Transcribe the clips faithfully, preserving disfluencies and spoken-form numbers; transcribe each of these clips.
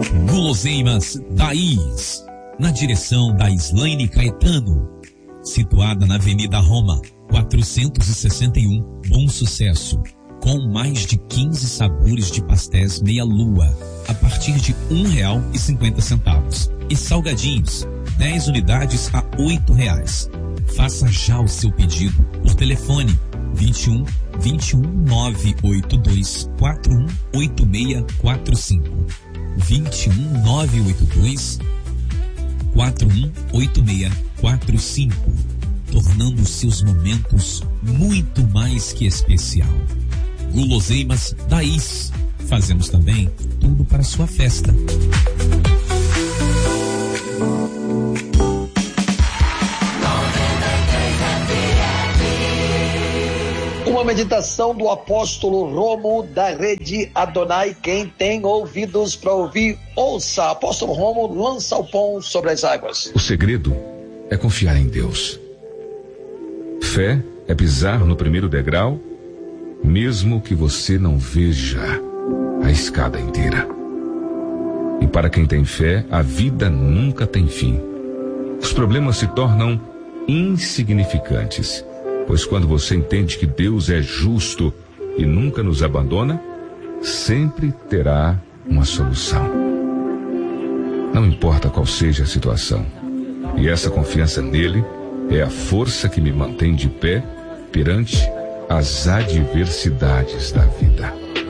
Guloseimas Thaís, na direção da Slaine Caetano, situada na Avenida Roma, quatrocentos e sessenta e um, Bom Sucesso, com mais de quinze sabores de pastéis meia-lua, a partir de um real e cinquenta centavos. E salgadinhos, dez unidades a oito reais. Faça já o seu pedido por telefone vinte e um, vinte e um, nove oito dois, quatro um oito seis quatro cinco. vinte e um, nove oito dois, quatro um oito seis quatro cinco, tornando os seus momentos muito mais que especial. Guloseimas Thaís, fazemos também tudo para sua festa. Uma meditação do apóstolo Romo da rede Adonai. Quem tem ouvidos para ouvir, ouça. Apóstolo Romo lança o pão sobre as águas. O segredo é confiar em Deus. Fé é pisar no primeiro degrau, mesmo que você não veja a escada inteira. E para quem tem fé, a vida nunca tem fim. Os problemas se tornam insignificantes, pois quando você entende que Deus é justo e nunca nos abandona, sempre terá uma solução. Não importa qual seja a situação. E essa confiança nele é a força que me mantém de pé perante as adversidades da vida.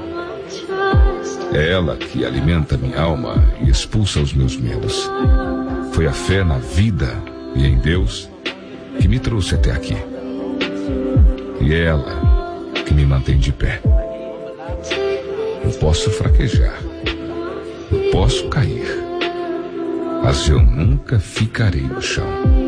É ela que alimenta minha alma e expulsa os meus medos. Foi a fé na vida e em Deus que me trouxe até aqui. E é ela que me mantém de pé. Eu posso fraquejar, eu posso cair, mas eu nunca ficarei no chão.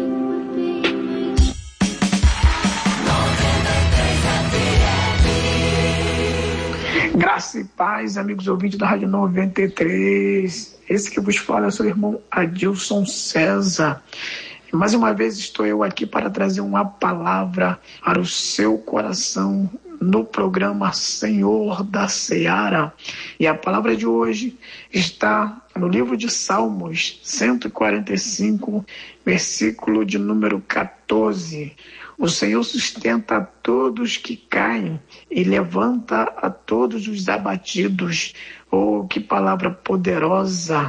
Graça e paz, amigos ouvintes da Rádio noventa e três. Esse que vos fala é o seu irmão Adilson César. Mais uma vez estou eu aqui para trazer uma palavra para o seu coração no programa Senhor da Seara. E a palavra de hoje está no livro de Salmos cento e quarenta e cinco, versículo de número quatorze. O Senhor sustenta a todos que caem e levanta a todos os abatidos. Oh, que palavra poderosa!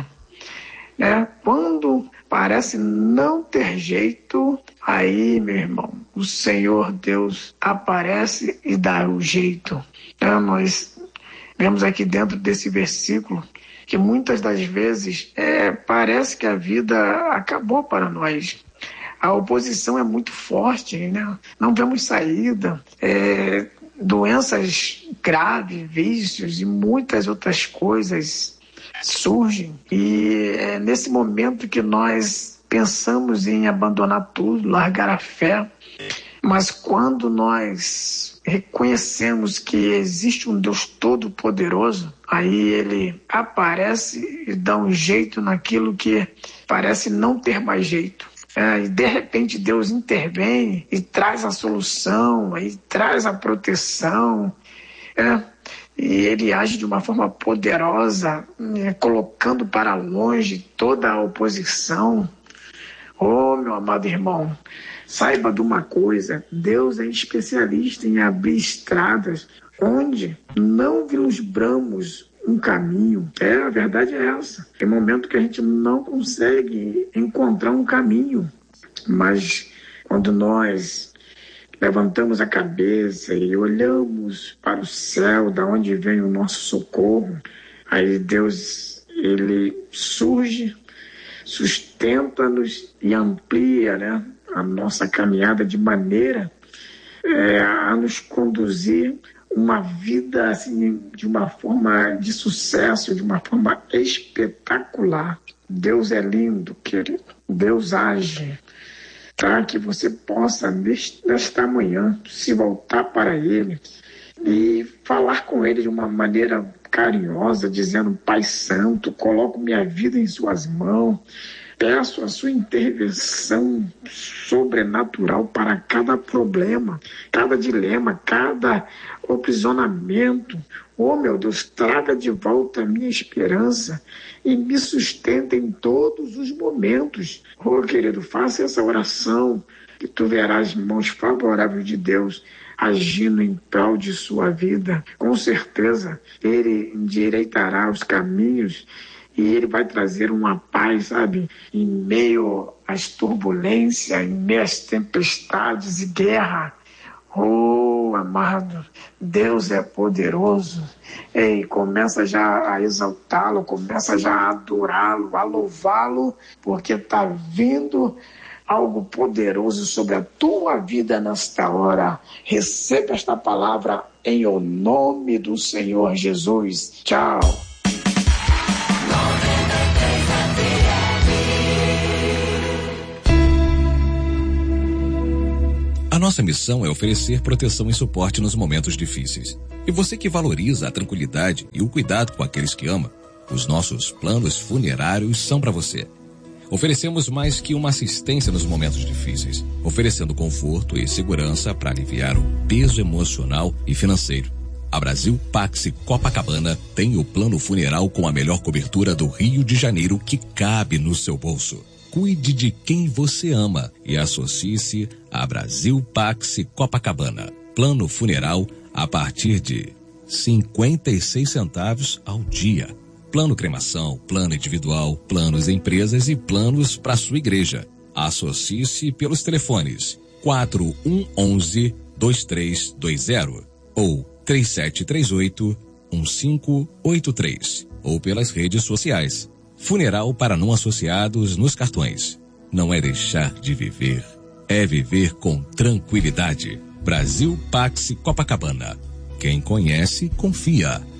É, quando parece não ter jeito, aí, meu irmão, o Senhor Deus aparece e dá o jeito. É, nós vemos aqui dentro desse versículo que muitas das vezes é, parece que a vida acabou para nós. A oposição é muito forte, né? Não vemos saída, é, doenças graves, vícios e muitas outras coisas surgem. E é nesse momento que nós pensamos em abandonar tudo, largar a fé. Mas quando nós reconhecemos que existe um Deus todo-poderoso, aí ele aparece e dá um jeito naquilo que parece não ter mais jeito. É, e de repente Deus intervém e traz a solução, aí traz a proteção, é, e ele age de uma forma poderosa, é, colocando para longe toda a oposição. Oh, meu amado irmão, saiba de uma coisa: Deus é especialista em abrir estradas onde não vislumbramos um caminho. É, a verdade é essa. Tem momento que a gente não consegue encontrar um caminho, mas quando nós levantamos a cabeça e olhamos para o céu, da onde vem o nosso socorro, aí Deus, ele surge, sustenta-nos e amplia, né, a nossa caminhada de maneira é, a nos conduzir uma vida assim, de uma forma de sucesso, de uma forma espetacular. Deus é lindo, querido. Deus age. Tá? Que você possa, nesta manhã, se voltar para Ele e falar com Ele de uma maneira carinhosa, dizendo: Pai Santo, coloco minha vida em suas mãos. Peço a sua intervenção sobrenatural para cada problema, cada dilema, cada aprisionamento. Oh, meu Deus, traga de volta a minha esperança e me sustenta em todos os momentos. Oh, querido, faça essa oração que tu verás mãos favoráveis de Deus agindo em prol de sua vida. Com certeza, Ele endireitará os caminhos e Ele vai trazer uma paz, sabe, em meio às turbulências, em meio às tempestades e guerra. Oh, amado, Deus é poderoso. Ei, começa já a exaltá-lo, começa já a adorá-lo, a louvá-lo, porque está vindo algo poderoso sobre a tua vida nesta hora. Receba esta palavra em o nome do Senhor Jesus. Tchau. A nossa missão é oferecer proteção e suporte nos momentos difíceis. E você que valoriza a tranquilidade e o cuidado com aqueles que ama, os nossos planos funerários são para você. Oferecemos mais que uma assistência nos momentos difíceis, oferecendo conforto e segurança para aliviar o peso emocional e financeiro. A Brasil Pax Copacabana tem o plano funeral com a melhor cobertura do Rio de Janeiro que cabe no seu bolso. Cuide de quem você ama e associe-se a Brasil Pax Copacabana. Plano funeral a partir de cinquenta e seis centavos ao dia. Plano cremação, plano individual, planos empresas e planos para sua igreja. Associe-se pelos telefones quatro um um um, dois três dois zero ou três sete três oito, um cinco oito três ou pelas redes sociais. Funeral para não associados nos cartões. Não é deixar de viver, é viver com tranquilidade. Brasil Pax Copacabana. Quem conhece, confia.